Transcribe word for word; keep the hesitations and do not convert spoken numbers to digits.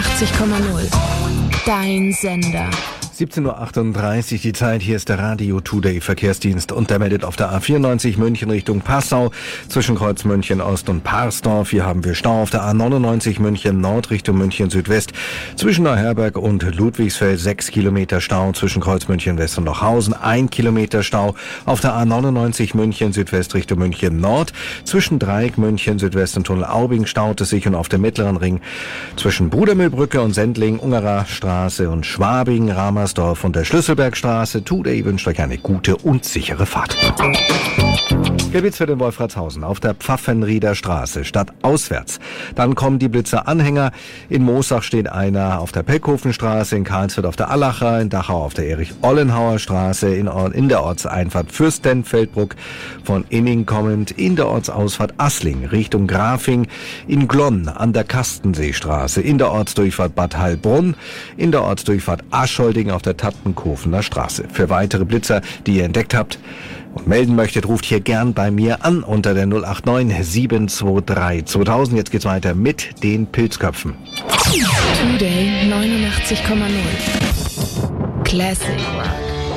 neunundachtzig Komma null. Dein Sender. siebzehn Uhr achtunddreißig die Zeit, hier ist der Radio Today Verkehrsdienst und der meldet auf der A vierundneunzig München Richtung Passau zwischen Kreuz München Ost und Parsdorf. Hier haben wir Stau auf der A neunundneunzig München Nord Richtung München Südwest zwischen Neuherberg und Ludwigsfeld, sechs Kilometer Stau zwischen Kreuz München West und Lochhausen, ein Kilometer Stau auf der A neunundneunzig München Südwest Richtung München Nord zwischen Dreieck München Südwest und Tunnel Aubing staut es sich und auf dem Mittleren Ring zwischen Brudermühlbrücke und Sendling, Ungerer Straße und Schwabing, Rama Dorf und der Schlüsselbergstraße. Today wünscht euch eine gute und sichere Fahrt. Geht's für den Wolfratshausen auf der Pfaffenrieder Straße, stadtauswärts. Dann kommen die Blitzer-Anhänger. In Moosach steht einer auf der Peckhofenstraße, in Karlsfeld auf der Allacher, in Dachau auf der Erich-Ollenhauer Straße, in, in der Ortseinfahrt Fürstenfeldbruck, von Inning kommend, in der Ortsausfahrt Assling Richtung Grafing, in Glonn an der Kastenseestraße, in der Ortsdurchfahrt Bad Heilbrunn, in der Ortsdurchfahrt Aschholding auf der Tattenkofener Straße. Für weitere Blitzer, die ihr entdeckt habt und melden möchtet, ruft hier gern bei mir an unter der null acht neun sieben zwei drei zweitausend. Jetzt geht's weiter mit den Pilzköpfen. Today neunundachtzig Komma null. Classic Rock.